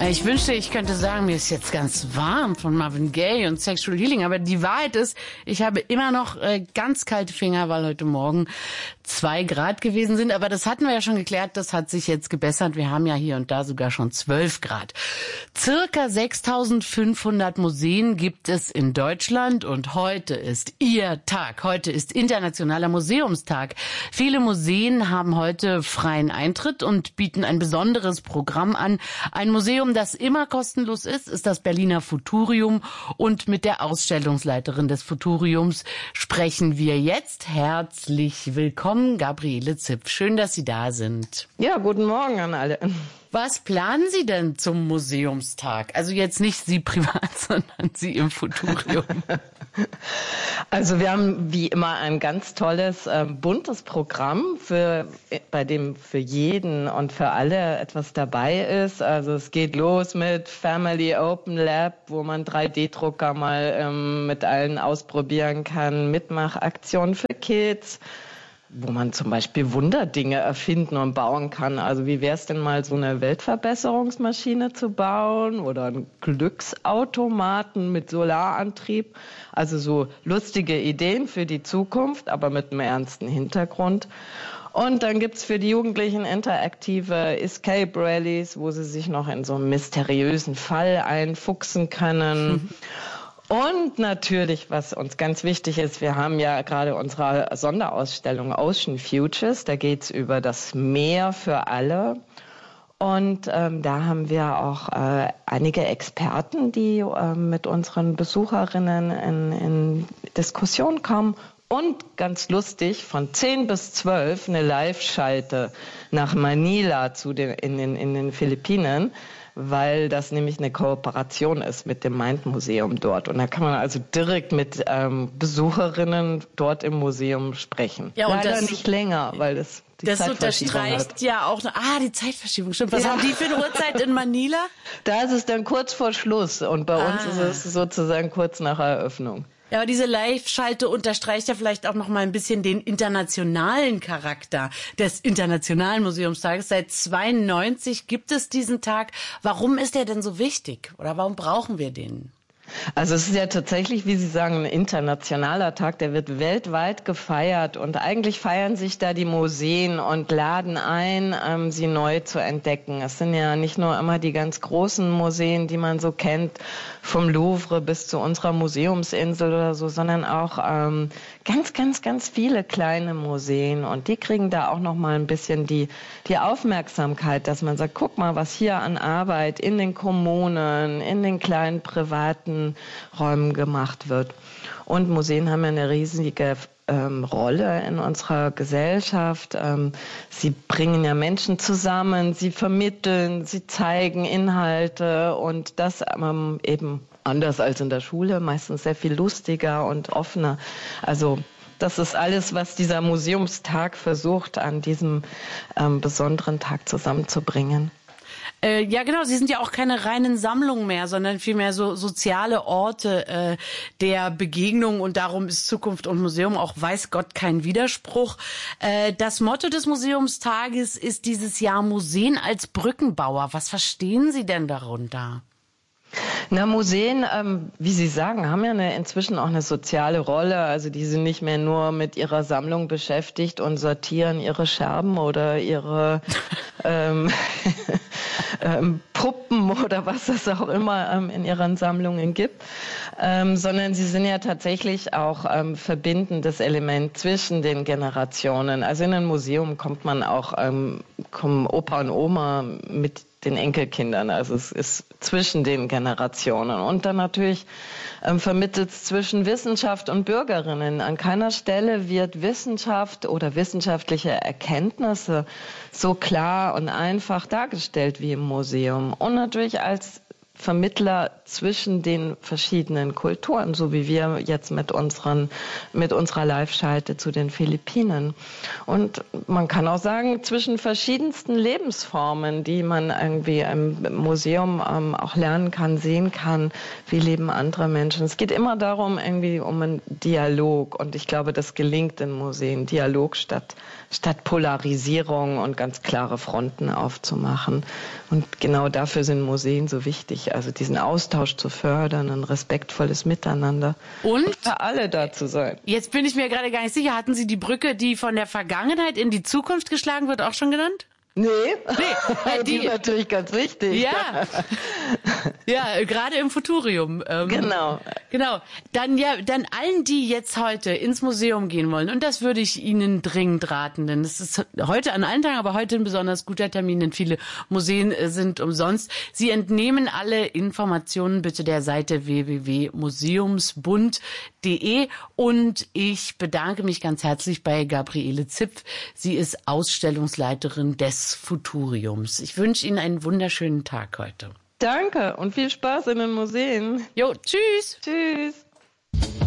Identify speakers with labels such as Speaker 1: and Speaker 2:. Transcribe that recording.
Speaker 1: Ich wünschte, ich könnte sagen, mir ist jetzt ganz warm von Marvin Gaye und Sexual Healing. Aber die Wahrheit ist, ich habe immer noch ganz kalte Finger, weil heute Morgen 2 Grad gewesen sind. Aber das hatten wir ja schon geklärt, das hat sich jetzt gebessert. Wir haben ja hier und da sogar schon 12 Grad. Circa 6.500 Museen gibt es in Deutschland und heute ist Ihr Tag. Heute ist Internationaler Museumstag. Viele Museen haben heute freien Eintritt und bieten ein besonderes Programm an. Ein Museum, das immer kostenlos ist das Berliner Futurium. Und mit der Ausstellungsleiterin des Futuriums sprechen wir jetzt. Herzlich willkommen, Gabriele Zipf. Schön, dass Sie da sind.
Speaker 2: Ja, guten Morgen an alle.
Speaker 1: Was planen Sie denn zum Museumstag? Also jetzt nicht Sie privat, sondern Sie im Futurium.
Speaker 2: Also wir haben wie immer ein ganz tolles, buntes Programm, bei dem für jeden und für alle etwas dabei ist. Also es geht los mit Family Open Lab, wo man 3D-Drucker mal mit allen ausprobieren kann, Mitmachaktionen für Kids, wo man zum Beispiel Wunderdinge erfinden und bauen kann. Also wie wäre es denn mal, so eine Weltverbesserungsmaschine zu bauen oder einen Glücksautomaten mit Solarantrieb? Also so lustige Ideen für die Zukunft, aber mit einem ernsten Hintergrund. Und dann gibt's für die Jugendlichen interaktive Escape Rallies, wo sie sich noch in so einen mysteriösen Fall einfuchsen können. Und natürlich, was uns ganz wichtig ist, wir haben ja gerade unsere Sonderausstellung Ocean Futures, da geht's über das Meer für alle. Und da haben wir auch einige Experten, die mit unseren Besucherinnen in Diskussion kommen. Und ganz lustig, von 10 bis 12 eine Live-Schalte nach Manila in den Philippinen, weil das nämlich eine Kooperation ist mit dem Mind-Museum dort. Und da kann man also direkt mit Besucherinnen dort im Museum sprechen.
Speaker 1: Ja, und
Speaker 2: leider
Speaker 1: das
Speaker 2: nicht länger, weil das die Zeitverschiebung
Speaker 1: unterstreicht ja auch... die Zeitverschiebung, stimmt. Was haben die für eine Uhrzeit in Manila?
Speaker 2: Da ist es dann kurz vor Schluss und bei uns ist es sozusagen kurz nach Eröffnung.
Speaker 1: Ja, aber diese Live-Schalte unterstreicht ja vielleicht auch noch mal ein bisschen den internationalen Charakter des Internationalen Museumstages. Seit 1992 gibt es diesen Tag. Warum ist der denn so wichtig? Oder warum brauchen wir den?
Speaker 2: Also es ist ja tatsächlich, wie Sie sagen, ein internationaler Tag, der wird weltweit gefeiert und eigentlich feiern sich da die Museen und laden ein, sie neu zu entdecken. Es sind ja nicht nur immer die ganz großen Museen, die man so kennt, vom Louvre bis zu unserer Museumsinsel oder so, sondern auch ganz, ganz, ganz viele kleine Museen und die kriegen da auch noch mal ein bisschen die Aufmerksamkeit, dass man sagt, guck mal, was hier an Arbeit in den Kommunen, in den kleinen privaten Räumen gemacht wird. Und Museen haben ja eine riesige Rolle in unserer Gesellschaft. Sie bringen ja Menschen zusammen, sie vermitteln, sie zeigen Inhalte und das eben anders als in der Schule, meistens sehr viel lustiger und offener. Also das ist alles, was dieser Museumstag versucht, an diesem besonderen Tag zusammenzubringen.
Speaker 1: Ja, genau. Sie sind ja auch keine reinen Sammlungen mehr, sondern vielmehr so soziale Orte der Begegnung. Und darum ist Zukunft und Museum auch, weiß Gott, kein Widerspruch. Das Motto des Museumstages ist dieses Jahr Museen als Brückenbauer. Was verstehen Sie denn darunter?
Speaker 2: Na, Museen, wie Sie sagen, haben ja inzwischen auch eine soziale Rolle. Also die sind nicht mehr nur mit ihrer Sammlung beschäftigt und sortieren ihre Scherben oder ihre Puppen oder was es auch immer in ihren Sammlungen gibt, sondern sie sind ja tatsächlich auch verbindendes Element zwischen den Generationen. Also in ein Museum kommt man auch, kommen Opa und Oma mit den Enkelkindern, also es ist zwischen den Generationen und dann natürlich vermittelt es zwischen Wissenschaft und Bürgerinnen. An keiner Stelle wird Wissenschaft oder wissenschaftliche Erkenntnisse so klar und einfach dargestellt wie im Museum. Und natürlich als Vermittler zwischen den verschiedenen Kulturen, so wie wir jetzt mit unserer Live-Schalte zu den Philippinen. Und man kann auch sagen, zwischen verschiedensten Lebensformen, die man irgendwie im Museum auch lernen kann, sehen kann, wie leben andere Menschen. Es geht immer darum, irgendwie um einen Dialog. Und ich glaube, das gelingt in Museen, Dialog statt Polarisierung und ganz klare Fronten aufzumachen. Und genau dafür sind Museen so wichtig, also diesen Austausch zu fördern, ein respektvolles Miteinander. Und für alle da zu sein.
Speaker 1: Jetzt bin ich mir gerade gar nicht sicher, hatten Sie die Brücke, die von der Vergangenheit in die Zukunft geschlagen wird, auch schon genannt?
Speaker 2: Nee. Die ist natürlich ganz wichtig.
Speaker 1: Ja, ja, gerade im Futurium.
Speaker 2: Genau.
Speaker 1: Dann allen, die jetzt heute ins Museum gehen wollen, und das würde ich Ihnen dringend raten, denn es ist heute an allen Tagen, aber heute ein besonders guter Termin, denn viele Museen sind umsonst. Sie entnehmen alle Informationen bitte der Seite www.museumsbund.de und ich bedanke mich ganz herzlich bei Gabriele Zipf. Sie ist Ausstellungsleiterin des Futuriums. Ich wünsche Ihnen einen wunderschönen Tag heute.
Speaker 2: Danke und viel Spaß in den Museen.
Speaker 1: Jo, tschüss.
Speaker 2: Tschüss.